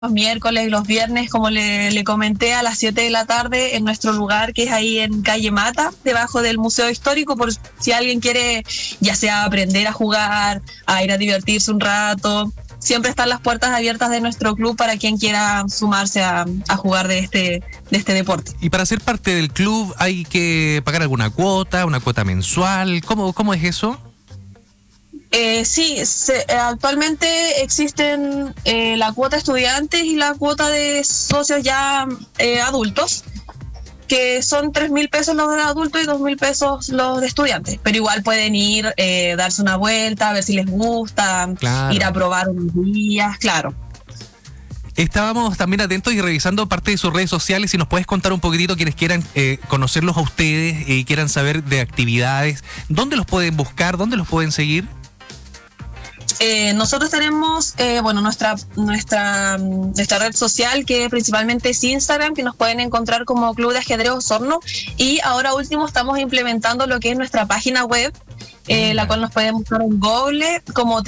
los miércoles y los viernes, como le comenté, a las 7 de la tarde en nuestro lugar, que es ahí en calle Mata, debajo del Museo Histórico, por si alguien quiere ya sea aprender a jugar, a ir a divertirse un rato. Siempre están las puertas abiertas de nuestro club para quien quiera sumarse a jugar de este deporte. Y para ser parte del club hay que pagar alguna cuota, una cuota mensual. ¿Cómo es eso? Sí, actualmente existen la cuota estudiantes y la cuota de socios ya adultos, que son 3.000 pesos los de adultos y 2.000 pesos los de estudiantes. Pero igual pueden ir, darse una vuelta, a ver si les gusta, claro, ir a probar unos días, claro. Estábamos también atentos y revisando parte de sus redes sociales. Si nos puedes contar un poquitito, quienes quieran conocerlos a ustedes y quieran saber de actividades, ¿dónde los pueden buscar? ¿Dónde los pueden seguir? Nosotros tenemos nuestra red social, que principalmente es Instagram, que nos pueden encontrar como Club de Ajedrez Osorno, y ahora último estamos implementando lo que es nuestra página web, la cual nos pueden buscar en Google como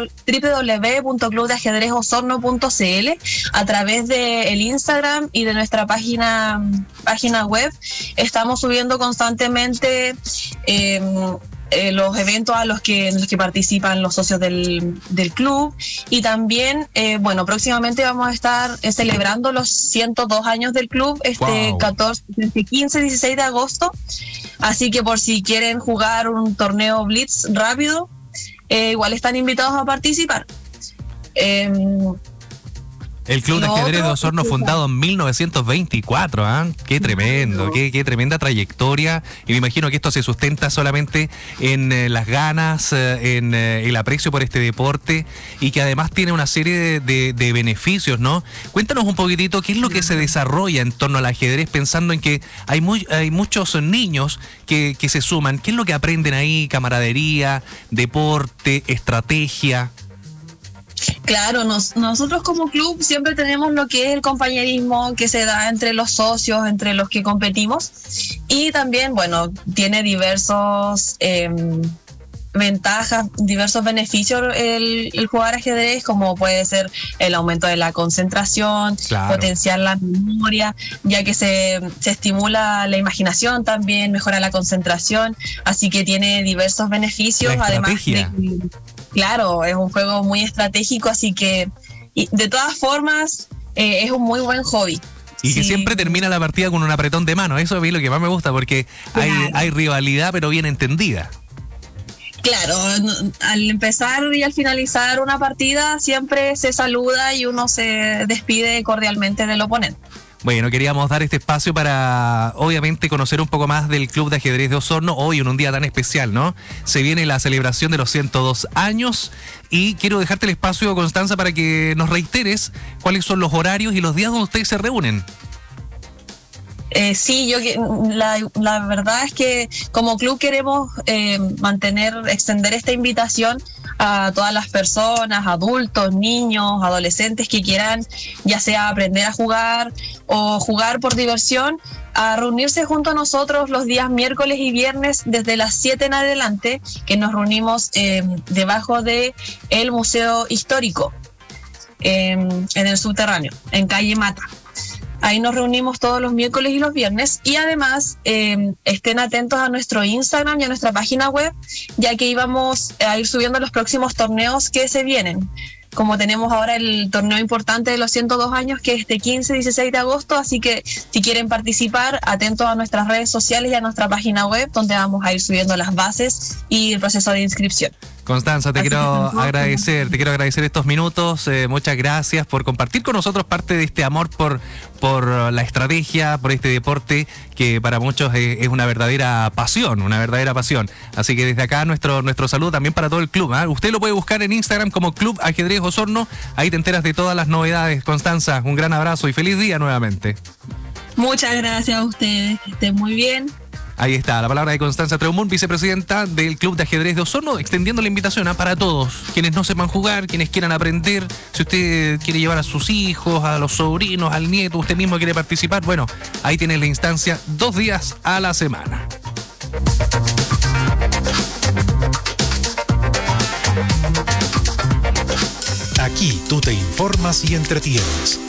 www.clubdeajedrezosorno.cl. A través del Instagram y de nuestra página web estamos subiendo constantemente los eventos en los que participan los socios del club, y también próximamente vamos a estar celebrando los 102 años del club este 15, 16 de agosto, así que por si quieren jugar un torneo Blitz rápido, igual están invitados a participar. El Club de Ajedrez de Osorno, fundado en 1924, ¿eh? Qué tremendo, qué tremenda trayectoria. Y me imagino que esto se sustenta solamente en las ganas, en el aprecio por este deporte, y que además tiene una serie de beneficios, ¿no? Cuéntanos un poquitito qué es lo que se desarrolla en torno al ajedrez, pensando en que hay muchos niños que se suman. ¿Qué es lo que aprenden ahí? Camaradería, deporte, estrategia. Claro, nosotros como club siempre tenemos lo que es el compañerismo que se da entre los socios, entre los que competimos, y también, tiene diversos ventajas, diversos beneficios el jugar ajedrez, como puede ser el aumento de la concentración, claro, potenciar la memoria, ya que se estimula la imaginación también, mejora la concentración, así que tiene diversos beneficios, además claro, es un juego muy estratégico, así que de todas formas es un muy buen hobby. Y que siempre termina la partida con un apretón de mano. Eso es lo que más me gusta, porque hay rivalidad, pero bien entendida. Claro, al empezar y al finalizar una partida siempre se saluda y uno se despide cordialmente del oponente. Bueno, queríamos dar este espacio para, obviamente, conocer un poco más del Club de Ajedrez de Osorno, hoy en un día tan especial, ¿no? Se viene la celebración de los 102 años y quiero dejarte el espacio, Constanza, para que nos reiteres cuáles son los horarios y los días donde ustedes se reúnen. Sí, la verdad es que como club queremos extender esta invitación a todas las personas, adultos, niños, adolescentes que quieran ya sea aprender a jugar o jugar por diversión, a reunirse junto a nosotros los días miércoles y viernes desde las 7 en adelante, que nos reunimos debajo de el Museo Histórico, en el subterráneo, en calle Mata. Ahí nos reunimos todos los miércoles y los viernes, y además estén atentos a nuestro Instagram y a nuestra página web, ya que íbamos a ir subiendo los próximos torneos que se vienen. Como tenemos ahora el torneo importante de los 102 años, que es este 15 y 16 de agosto, así que si quieren participar, atentos a nuestras redes sociales y a nuestra página web, donde vamos a ir subiendo las bases y el proceso de inscripción. Constanza, te quiero agradecer estos minutos, muchas gracias por compartir con nosotros parte de este amor por la estrategia, por este deporte que para muchos es una verdadera pasión, así que desde acá nuestro saludo también para todo el club, ¿eh? Usted lo puede buscar en Instagram como Club Ajedrez Osorno, ahí te enteras de todas las novedades. Constanza, un gran abrazo y feliz día nuevamente. Muchas gracias a ustedes, que estén muy bien. Ahí está, la palabra de Constanza Treumún, vicepresidenta del Club de Ajedrez de Osorno, extendiendo la invitación para todos, quienes no sepan jugar, quienes quieran aprender. Si usted quiere llevar a sus hijos, a los sobrinos, al nieto, usted mismo quiere participar, bueno, ahí tienes la instancia 2 días a la semana. Aquí tú te informas. informas y entretienes.